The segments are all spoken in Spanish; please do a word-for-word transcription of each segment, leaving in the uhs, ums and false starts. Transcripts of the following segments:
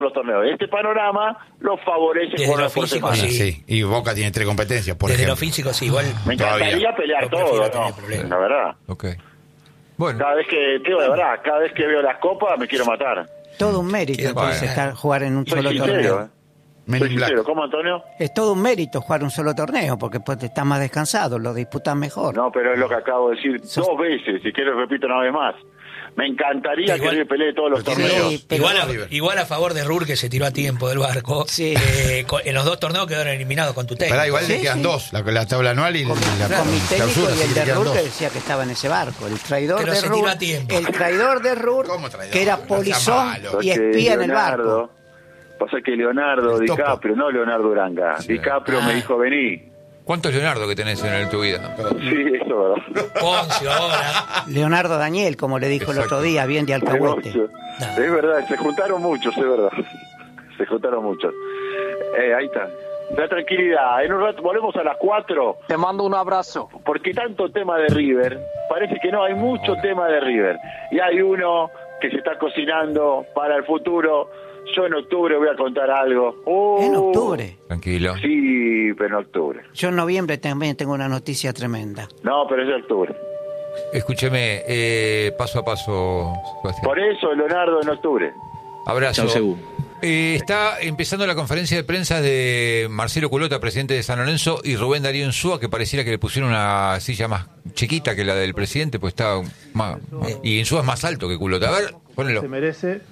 los torneos. Este panorama los favorece desde jugar lo por físico, semana. sí. Sí, y Boca tiene tres competencias, por Desde ejemplo. lo físico, sí, igual. Me encantaría Todavía. pelear Yo todo, prefiero ¿no? tener problemas. La verdad. Ok. Bueno, Cada vez que, tío, de verdad, cada vez que veo las copas me quiero matar. Todo un mérito Qué entonces bueno. estar, jugar en un Soy solo sincero, torneo. ¿eh? Men Soy in Black. sincero. ¿Cómo, Antonio? Es todo un mérito jugar un solo torneo, porque pues te estás más descansado, lo disputas mejor. No, pero es lo que acabo de decir Sos- dos veces, si quieres repito una vez más. Me encantaría Igual- que River pelee todos los Pero tiene torneos. Sí, pero- Igual a, River. igual a favor de Rur, que se tiró a tiempo del barco. Sí. Eh, con- en los dos torneos quedaron eliminados con tu técnico. Pero igual Sí, le quedan sí. dos, la, la tabla anual y Con, la, la con mi técnico clausura, y sí el que de le quedan Rur dos. que decía que estaba en ese barco. El traidor Pero de se Rur. tiró a tiempo. El traidor de Rur, ¿Cómo traidor? que era No sea polizón malo. y Pasa que espía en el Leonardo- barco. Pasa que Leonardo El topo. DiCaprio, no Leonardo Uranga. Sí. DiCaprio Ah. me dijo, vení. ¿cuántos Leonardo que tenés en tu vida? Sí, eso es verdad. Poncio ahora. Leonardo Daniel, como le dijo Exacto. el otro día, bien de Alcahuete. Negocio. No. Es verdad, se juntaron muchos, es verdad. Se juntaron muchos. Eh, ahí está. La tranquilidad. En un rato volvemos a las cuatro. Te mando un abrazo. Porque tanto tema de River, parece que no, hay mucho tema de River. Y hay uno que se está cocinando para el futuro. Yo en octubre voy a contar algo. Uh, En octubre. Tranquilo. Sí, pero en octubre. Yo en noviembre también tengo una noticia tremenda. No, pero es de octubre. Escúcheme, eh, paso a paso, Sebastián. Por eso, Leonardo, en octubre. Abrazo. Chau, Sebu. Eh, está empezando la conferencia de prensa de Marcelo Culota, presidente de San Lorenzo, y Rubén Darío Insúa, que pareciera que le pusieron una silla más chiquita que la del presidente, pues está más, más- y Insúa es más alto que Culota. A ver, ponelo. Se merece,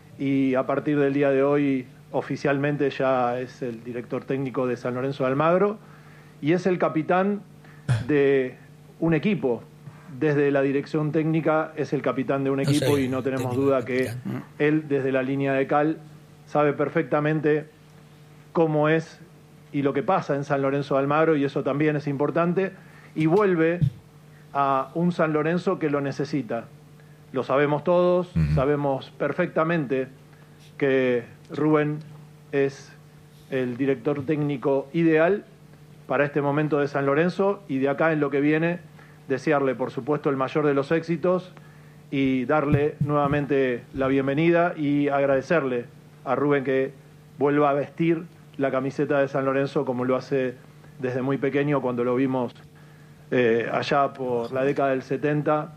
y a partir del día de hoy oficialmente ya es el director técnico de San Lorenzo de Almagro y es el capitán de un equipo. Desde la dirección técnica es el capitán de un No equipo sé, y no tenemos técnico, duda que capitán. él desde la línea de cal sabe perfectamente cómo es y lo que pasa en San Lorenzo de Almagro, y eso también es importante, y vuelve a un San Lorenzo que lo necesita. Lo sabemos todos, Ujú. sabemos perfectamente que Rubén es el director técnico ideal para este momento de San Lorenzo, y de acá en lo que viene desearle por supuesto el mayor de los éxitos y darle nuevamente la bienvenida y agradecerle a Rubén que vuelva a vestir la camiseta de San Lorenzo como lo hace desde muy pequeño, cuando lo vimos eh, allá por la década del setenta,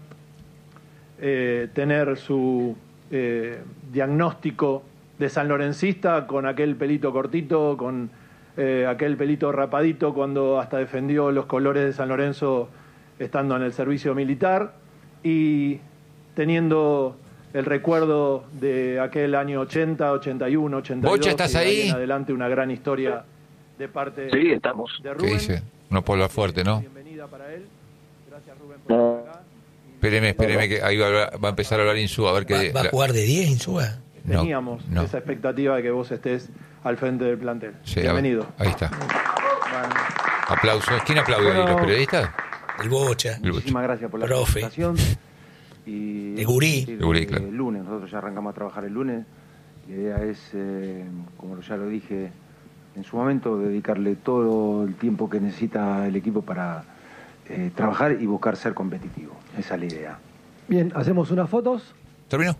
eh, tener su eh, diagnóstico de sanlorencista con aquel pelito cortito, con eh, aquel pelito rapadito, cuando hasta defendió los colores de San Lorenzo estando en el servicio militar, y teniendo el recuerdo de aquel año ochenta, ochenta y uno, ochenta y dos. Bocha, ¿estás y de ahí? en adelante una gran historia de parte Sí, estamos. de ¿Qué Rubén. dice? No puedo hablar fuerte, ¿no? Bienvenida para él. Gracias, Rubén, por estar acá. Espéreme, espéreme, que ahí va, a hablar- va a empezar a hablar Insúa, a ver ¿Va, qué... va a la- jugar de diez Insúa? No, Teníamos no. esa expectativa de que vos estés al frente del plantel. Sí, a ver, Bienvenido. ahí está. Bueno, Aplausos. ¿Quién aplaude ahí? Bueno. ¿Los periodistas? El Bocha. El Bocha. Muchísimas gracias por la Profe. presentación. Y El gurí. a partir El gurí, de- claro. El lunes, nosotros ya arrancamos a trabajar el lunes. La idea es, eh, como ya lo dije en su momento, dedicarle todo el tiempo que necesita el equipo para eh, trabajar y buscar ser competitivo. Esa es la idea. Bien, hacemos unas fotos. ¿Terminó?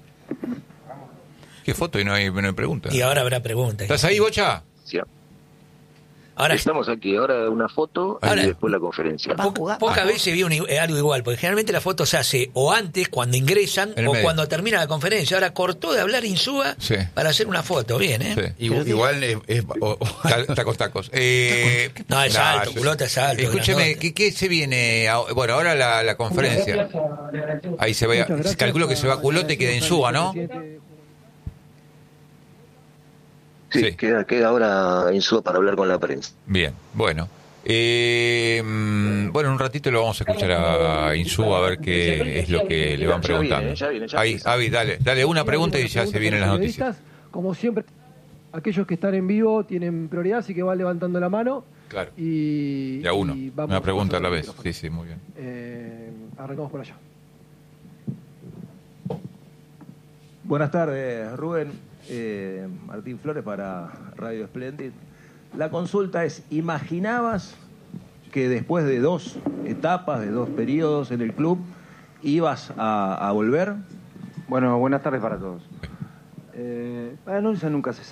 ¿Qué foto? Y no hay, no hay pregunta. Y ahora habrá preguntas. ¿Estás ahí, Bocha? Sí. Ahora, Estamos aquí, ahora una foto Ahora- y después la conferencia. Va a jugar. pocas Ah, veces vi un, eh, algo igual, porque generalmente la foto se hace o antes, cuando ingresan, En el o medio. cuando termina la conferencia. Ahora cortó de hablar Insúa Sí. para hacer una foto. Bien, ¿eh? Sí. Igual, igual es, es- o- o- Ta- Tacos, tacos. Eh, No, es alto, yo- Culota es alto, Escúcheme, grandote. ¿qué, ¿qué se viene? a- Bueno, ahora la, la conferencia. Ahí se va. Muchas gracias. Calculo que se va Culota y queda Insúa, ¿no? Sí, Sí. Queda, queda ahora Insúa para hablar con la prensa. Bien, bueno. Eh, mm, bueno, en un ratito lo vamos a escuchar a Insúa a ver qué es lo que le van Ya viene, preguntando. ya viene, ya Ahí, empieza. Avi, dale, dale una pregunta y ya se vienen las noticias. Como siempre, aquellos que están en vivo tienen prioridad, así que van levantando la mano. Claro. Y, De a uno. y vamos Una pregunta a la con vez. los Sí, sí, muy bien. Eh, arrancamos por allá. Buenas tardes, Rubén. Eh, Martín Flores para Radio Splendid. La consulta es, ¿imaginabas que después de dos etapas, de dos periodos en el club, ibas a, a volver? Bueno, buenas tardes para todos. Eh, bueno, eso nunca se